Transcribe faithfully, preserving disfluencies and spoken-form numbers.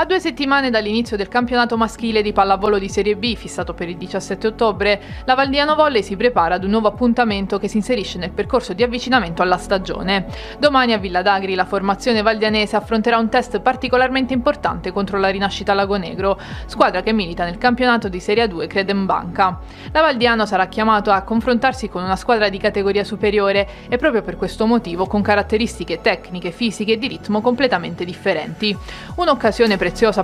A due settimane dall'inizio del campionato maschile di pallavolo di Serie B, fissato per il diciassette ottobre, la Valdiano Volley si prepara ad un nuovo appuntamento che si inserisce nel percorso di avvicinamento alla stagione. Domani a Villa d'Agri la formazione valdianese affronterà un test particolarmente importante contro la Rinascita Lagonegro, squadra che milita nel campionato di Serie A due Credenbanca. La Valdiano sarà chiamato a confrontarsi con una squadra di categoria superiore e proprio per questo motivo con caratteristiche tecniche, fisiche e di ritmo completamente differenti. Un'occasione preziosa